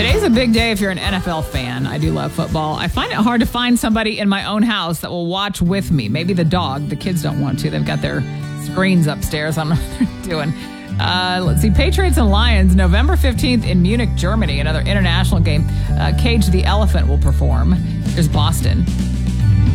Today's a big day if you're an NFL fan. I do love football. I find it hard to find somebody in my own house that will watch with me. Maybe the dog. The kids don't want to. They've got their screens upstairs. I don't know what they're doing. Let's see. Patriots and Lions, November 15th in Munich, Germany. Another international game. Cage the Elephant will perform. There's Boston.